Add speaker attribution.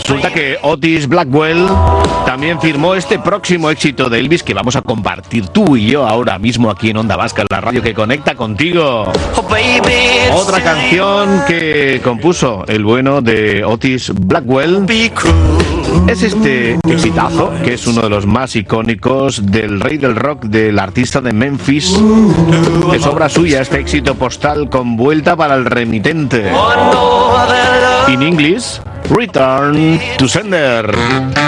Speaker 1: Resulta que Otis Blackwell también firmó este próximo éxito de Elvis que vamos a compartir tú y yo ahora mismo aquí en Onda Vasca, la radio que conecta contigo. Otra canción que compuso el bueno de Otis Blackwell es este exitazo, que es uno de los más icónicos del rey del rock, del artista de Memphis, que es obra suya, este éxito postal con vuelta para el remitente. In English, Return to Sender.